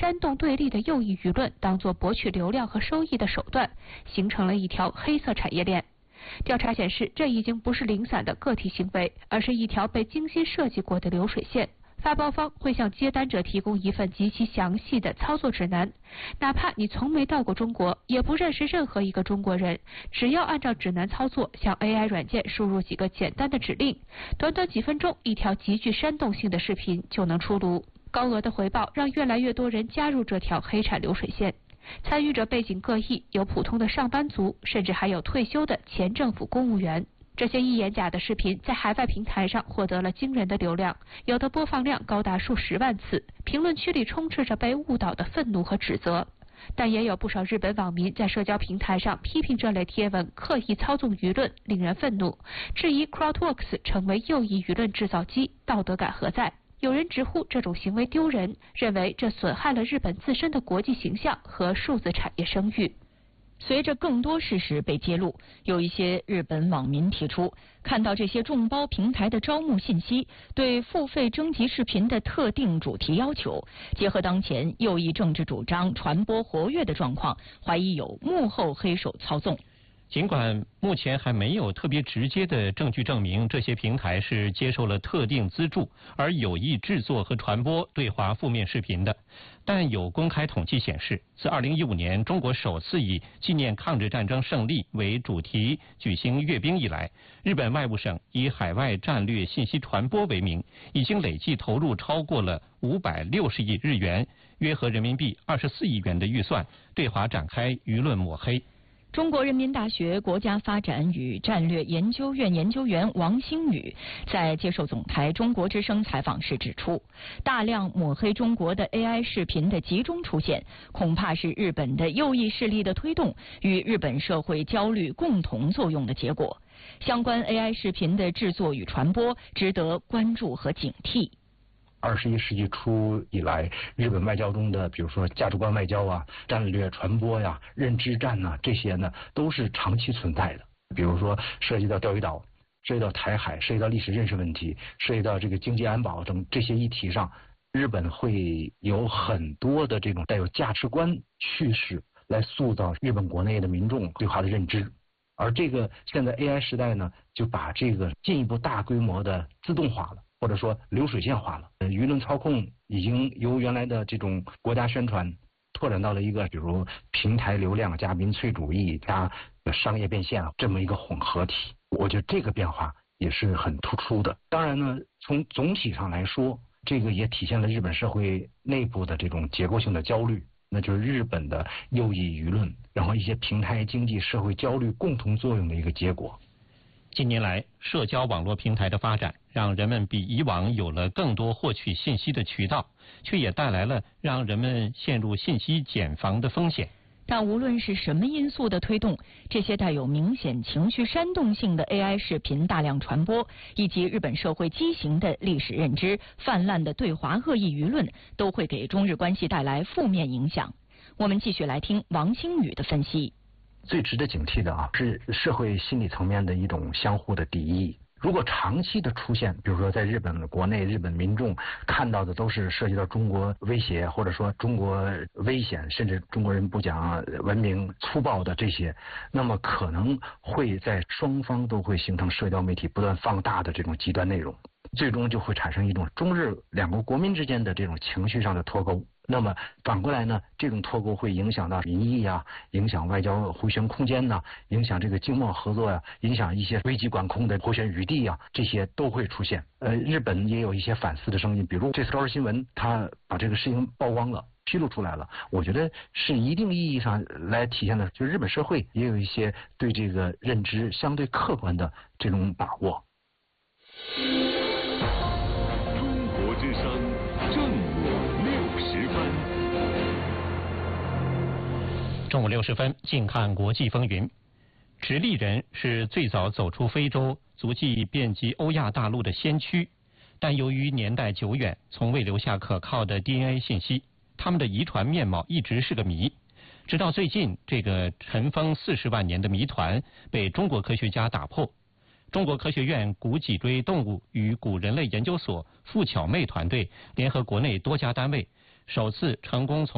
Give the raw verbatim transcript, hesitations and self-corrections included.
煽动对立的右翼舆论当作博取流量和收益的手段，形成了一条黑色产业链。调查显示，这已经不是零散的个体行为，而是一条被精心设计过的流水线。发包方会向接单者提供一份极其详细的操作指南，哪怕你从没到过中国，也不认识任何一个中国人，只要按照指南操作，向 A I 软件输入几个简单的指令，短短几分钟，一条极具煽动性的视频就能出炉。高额的回报让越来越多人加入这条黑产流水线。参与者背景各异，有普通的上班族，甚至还有退休的前政府公务员。这些一眼假的视频在海外平台上获得了惊人的流量，有的播放量高达数十万次，评论区里充斥着被误导的愤怒和指责。但也有不少日本网民在社交平台上批评这类贴文刻意操纵舆论，令人愤怒，质疑 Crowdworks 成为右翼舆论制造机，道德感何在？有人直呼这种行为丢人，认为这损害了日本自身的国际形象和数字产业声誉。 随着更多事实被揭露，有一些日本网民提出，看到这些众包平台的招募信息，对付费征集视频的特定主题要求，结合当前右翼政治主张传播活跃的状况，怀疑有幕后黑手操纵。 尽管目前还没有特别直接的证据证明这些平台是接受了特定资助而有意制作和传播对华负面视频的，但有公开统计显示，自二零一五年中国首次以纪念抗日战争胜利为主题举行阅兵以来，日本外务省以海外战略信息传播为名，已经累计投入超过了五百六十亿日元，约合人民币二十四亿元的预算，对华展开舆论抹黑。 中国人民大学国家发展与战略研究院研究员王星宇在接受总台中国之声采访时指出，大量抹黑中国的 A I 视频的集中出现，恐怕是日本的右翼势力的推动与日本社会焦虑共同作用的结果。相关 A I 视频的制作与传播值得关注和警惕。 二十一世纪初以来，日本外交中的比如说价值观外交啊、战略传播呀、认知战呐、啊，这些呢都是长期存在的。比如说涉及到钓鱼岛、涉及到台海、涉及到历史认识问题、涉及到这个经济安保等这些议题上，日本会有很多的这种带有价值观趋势来塑造日本国内的民众对华的认知。而这个现在 A I 时代呢，就把这个进一步大规模的自动化了。或者说流水线化了，舆论操控已经由原来的这种国家宣传拓展到了一个比如平台流量加民粹主义加商业变现这么一个混合体。我觉得这个变化也是很突出的。当然呢，从总体上来说，这个也体现了日本社会内部的这种结构性的焦虑，那就是日本的右翼舆论，然后一些平台经济社会焦虑共同作用的一个结果。 近年来，社交网络平台的发展，让人们比以往有了更多获取信息的渠道，却也带来了让人们陷入信息茧房的风险。 但无论是什么因素的推动，这些带有明显情绪煽动性的 A I 视频大量传播，以及日本社会畸形的历史认知、泛滥的对华恶意舆论，都会给中日关系带来负面影响。我们继续来听王星宇的分析。 最值得警惕的啊，是社会心理层面的一种相互的敌意。如果长期的出现，比如说在日本国内，日本民众看到的都是涉及到中国威胁，或者说中国危险，甚至中国人不讲文明、粗暴的这些，那么可能会在双方都会形成社交媒体不断放大的这种极端内容，最终就会产生一种中日两国国民之间的这种情绪上的脱钩。那么反过来呢，这种脱钩会影响到民意啊，影响外交回旋空间呐、啊，影响这个经贸合作呀、啊，影响一些危机管控的回旋余地啊，这些都会出现。呃，日本也有一些反思的声音，比如这次朝日新闻，他把这个事情曝光了。披露出来了，我觉得是一定意义上来体现的，就是日本社会也有一些对这个认知相对客观的这种把握。 中国之声正午六时分， 中午六十分，静看国际风云。直立人是最早走出非洲，足迹遍及欧亚大陆的先驱，但由于年代久远，从未留下可靠的 D N A 信息。他们的遗传面貌一直是个谜，直到最近，这个尘封四十万年的谜团被中国科学家打破。中国科学院古脊椎动物与古人类研究所傅巧妹团队联合国内多家单位，首次成功从